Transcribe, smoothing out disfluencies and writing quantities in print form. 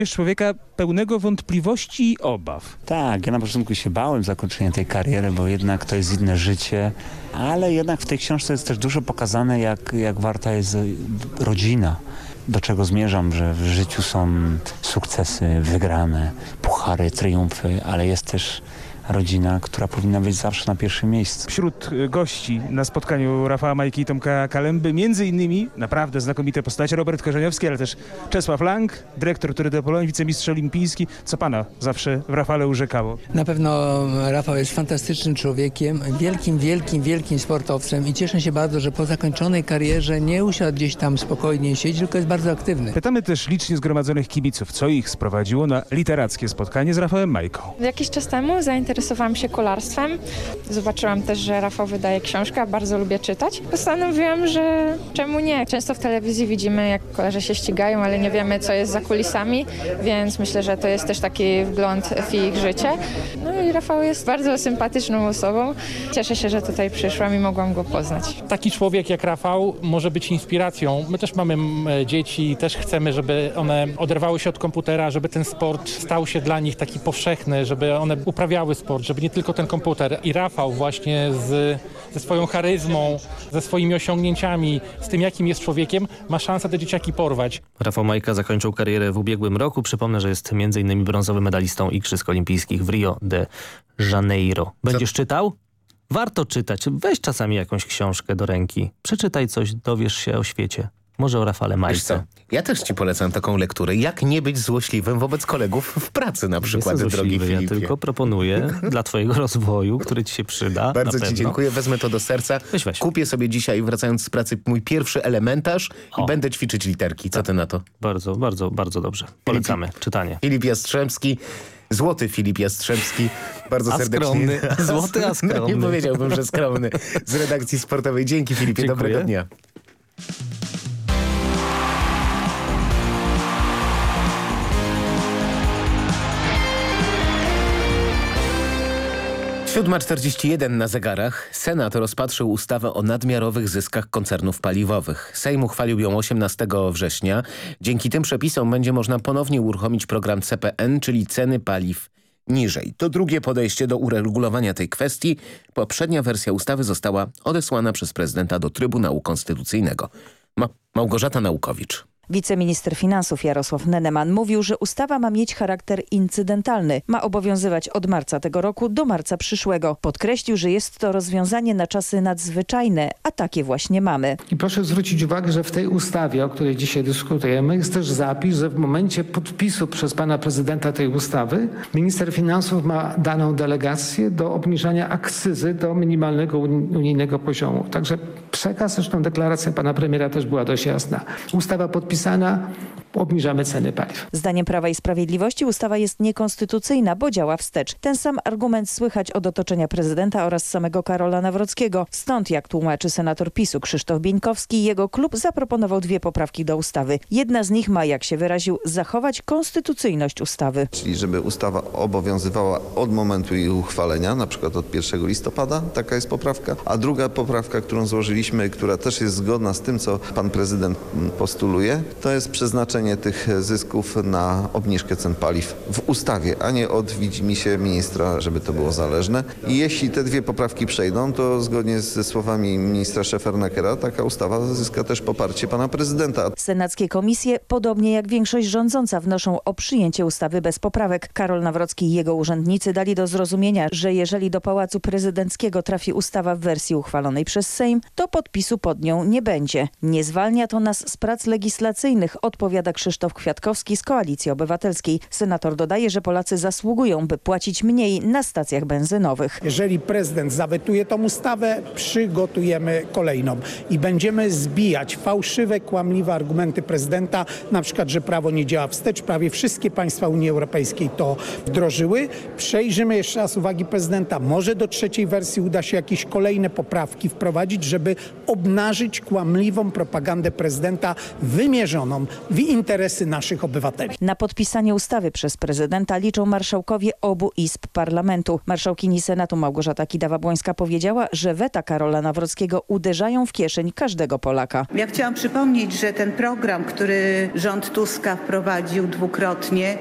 Jest człowieka pełnego wątpliwości i obaw. Tak, ja na początku się bałem zakończenia tej kariery, bo jednak to jest inne życie, ale jednak w tej książce jest też dużo pokazane, jak warta jest rodzina. Do czego zmierzam, że w życiu są sukcesy, wygrane, puchary, triumfy, ale jest też rodzina, która powinna być zawsze na pierwszym miejscu. Wśród gości na spotkaniu Rafała Majki i Tomka Kalemby między innymi naprawdę znakomite postacie Robert Korzeniowski, ale też Czesław Lang, dyrektor Tury de Pologne, wicemistrz olimpijski. Co pana zawsze w Rafale urzekało? Na pewno Rafał jest fantastycznym człowiekiem, wielkim sportowcem i cieszę się bardzo, że po zakończonej karierze nie usiadł gdzieś tam spokojnie siedzieć, tylko jest bardzo aktywny. Pytamy też licznie zgromadzonych kibiców, co ich sprowadziło na literackie spotkanie z Rafałem Majką. Jakiś czas temu zainteresowałam się kolarstwem. Zobaczyłam też, że Rafał wydaje książkę, bardzo lubię czytać. Postanowiłam, że czemu nie? Często w telewizji widzimy, jak kolarze się ścigają, ale nie wiemy, co jest za kulisami, więc myślę, że to jest też taki wgląd w ich życie. No i Rafał jest bardzo sympatyczną osobą. Cieszę się, że tutaj przyszłam i mogłam go poznać. Taki człowiek jak Rafał może być inspiracją. My też mamy dzieci, też chcemy, żeby one oderwały się od komputera, żeby ten sport stał się dla nich taki powszechny, żeby one uprawiały sport, żeby nie tylko ten komputer. I Rafał właśnie ze swoją charyzmą, ze swoimi osiągnięciami, z tym jakim jest człowiekiem, ma szansę te dzieciaki porwać. Rafał Majka zakończył karierę w ubiegłym roku. Przypomnę, że jest m.in. brązowym medalistą Igrzysk Olimpijskich w Rio de Janeiro. Będziesz czytał? Warto czytać. Weź czasami jakąś książkę do ręki. Przeczytaj coś, dowiesz się o świecie. Może o Rafale Majce. Ja też ci polecam taką lekturę. Jak nie być złośliwym wobec kolegów w pracy na przykład, drogi Filipie. Ja tylko proponuję dla twojego rozwoju, który ci się przyda. Bardzo ci dziękuję, wezmę to do serca. Weź. Kupię sobie dzisiaj, wracając z pracy, mój pierwszy elementarz i będę ćwiczyć literki. Co ty na to? Bardzo dobrze. Polecamy czytanie. Filip Jastrzębski. Złoty Filip Jastrzębski, bardzo serdecznie. Skromny. Złoty, a skromny. No, nie powiedziałbym, że skromny. Z redakcji sportowej. Dzięki Filipie, Dziękuję. Dobrego dnia. Siódma 41 na zegarach. Senat rozpatrzył ustawę o nadmiarowych zyskach koncernów paliwowych. Sejm uchwalił ją 18 września. Dzięki tym przepisom będzie można ponownie uruchomić program CPN, czyli ceny paliw niżej. To drugie podejście do uregulowania tej kwestii. Poprzednia wersja ustawy została odesłana przez prezydenta do Trybunału Konstytucyjnego. Małgorzata Naukowicz. Wiceminister finansów Jarosław Neneman mówił, że ustawa ma mieć charakter incydentalny. Ma obowiązywać od marca tego roku do marca przyszłego. Podkreślił, że jest to rozwiązanie na czasy nadzwyczajne, a takie właśnie mamy. I proszę zwrócić uwagę, że w tej ustawie, o której dzisiaj dyskutujemy, jest też zapis, że w momencie podpisu przez pana prezydenta tej ustawy minister finansów ma daną delegację do obniżania akcyzy do minimalnego unijnego poziomu. Także przekaz, zresztą deklaracja pana premiera też była dość jasna. Ustawa podpisana, obniżamy ceny paliw. Zdaniem Prawa i Sprawiedliwości ustawa jest niekonstytucyjna, bo działa wstecz. Ten sam argument słychać od otoczenia prezydenta oraz samego Karola Nawrockiego. Stąd, jak tłumaczy senator PiS-u Krzysztof Bieńkowski, jego klub zaproponował 2 poprawki do ustawy. Jedna z nich ma, jak się wyraził, zachować konstytucyjność ustawy. Czyli żeby ustawa obowiązywała od momentu jej uchwalenia, na przykład od 1 listopada, taka jest poprawka. A druga poprawka, którą złożyliśmy, która też jest zgodna z tym, co pan prezydent postuluje, to jest przeznaczenie tych zysków na obniżkę cen paliw w ustawie, a nie od widzimisię ministra, żeby to było zależne. I jeśli te 2 poprawki przejdą, to zgodnie ze słowami ministra Szefernakera taka ustawa zyska też poparcie pana prezydenta. Senackie komisje, podobnie jak większość rządząca, wnoszą o przyjęcie ustawy bez poprawek. Karol Nawrocki i jego urzędnicy dali do zrozumienia, że jeżeli do Pałacu Prezydenckiego trafi ustawa w wersji uchwalonej przez Sejm, to podpisu pod nią nie będzie. Nie zwalnia to nas z prac legislacyjnych, odpowiada Krzysztof Kwiatkowski z Koalicji Obywatelskiej. Senator dodaje, że Polacy zasługują, by płacić mniej na stacjach benzynowych. Jeżeli prezydent zawetuje tą ustawę, przygotujemy kolejną i będziemy zbijać fałszywe, kłamliwe argumenty prezydenta, na przykład, że prawo nie działa wstecz. Prawie wszystkie państwa Unii Europejskiej to wdrożyły. Przejrzymy jeszcze raz uwagi prezydenta. Może do 3. wersji uda się jakieś kolejne poprawki wprowadzić, żeby obnażyć kłamliwą propagandę prezydenta wymierzoną w interesy naszych obywateli. Na podpisanie ustawy przez prezydenta liczą marszałkowie obu izb parlamentu. Marszałkini Senatu Małgorzata Kidawa-Błońska powiedziała, że weta Karola Nawrockiego uderzają w kieszeń każdego Polaka. Ja chciałam przypomnieć, że ten program, który rząd Tuska wprowadził dwukrotnie,